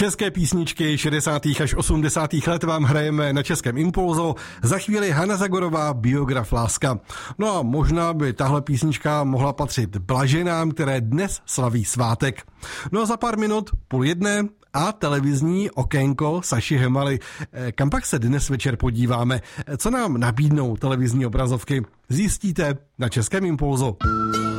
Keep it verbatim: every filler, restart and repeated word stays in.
České písničky šedesátých až osmdesátých let vám hrajeme na Českém Impulzu. Za chvíli Hana Zagorová, Biograf Láska. No a možná by tahle písnička mohla patřit Blaženám, které dnes slaví svátek. No a za pár minut, půl jedné a televizní okénko Saši Hemaly. Kam pak se dnes večer podíváme? Co nám nabídnou televizní obrazovky? Zjistíte na Českém Impulzu.